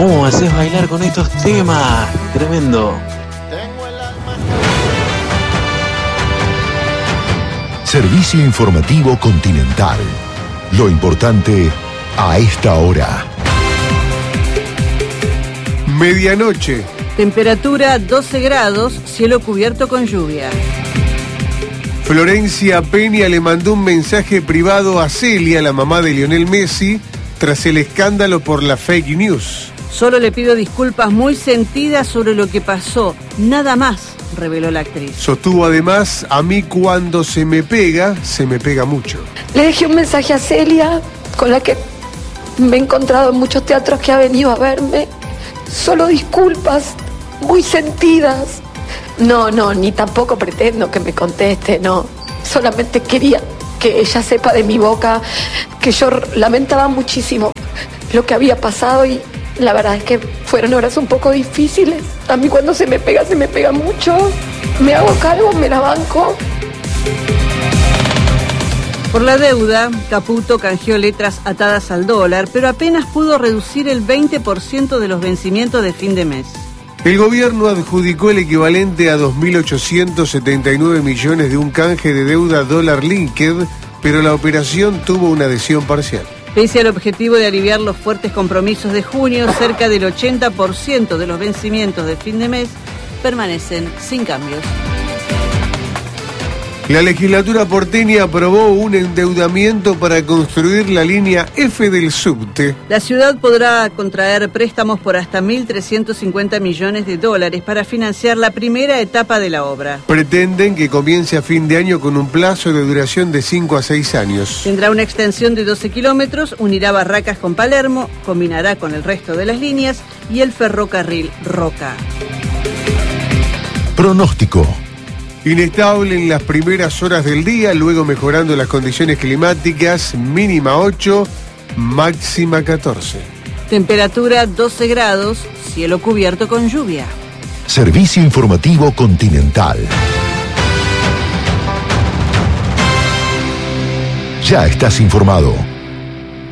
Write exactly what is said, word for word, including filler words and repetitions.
¿Cómo me haces bailar con estos temas? Tremendo. Servicio informativo Continental. Lo importante a esta hora. Medianoche. Temperatura doce grados, cielo cubierto con lluvia. Florencia Peña le mandó un mensaje privado a Celia, la mamá de Lionel Messi, tras el escándalo por la fake news. Solo le pido disculpas muy sentidas sobre lo que pasó, nada más, reveló la actriz. Sostuvo además, a mí cuando se me pega, se me pega mucho. Le dejé un mensaje a Celia, con la que me he encontrado en muchos teatros que ha venido a verme. Solo disculpas muy sentidas. No, no, ni tampoco pretendo que me conteste, no. Solamente quería que ella sepa de mi boca que yo lamentaba muchísimo lo que había pasado y la verdad es que fueron horas un poco difíciles. A mí cuando se me pega, se me pega mucho. Me hago cargo, me la banco. Por la deuda, Caputo canjeó letras atadas al dólar, pero apenas pudo reducir el veinte por ciento de los vencimientos de fin de mes. El gobierno adjudicó el equivalente a dos mil ochocientos setenta y nueve millones de un canje de deuda dólar linked, pero la operación tuvo una adhesión parcial. Pese al objetivo de aliviar los fuertes compromisos de junio, cerca del ochenta por ciento de los vencimientos de fin de mes permanecen sin cambios. La legislatura porteña aprobó un endeudamiento para construir la línea F del subte. La ciudad podrá contraer préstamos por hasta mil trescientos cincuenta millones de dólares para financiar la primera etapa de la obra. Pretenden que comience a fin de año con un plazo de duración de cinco a seis años. Tendrá una extensión de doce kilómetros, unirá Barracas con Palermo, combinará con el resto de las líneas y el ferrocarril Roca. Pronóstico. Inestable en las primeras horas del día, luego mejorando las condiciones climáticas, mínima ocho, máxima catorce. Temperatura doce grados, cielo cubierto con lluvia. Servicio informativo Continental. Ya estás informado.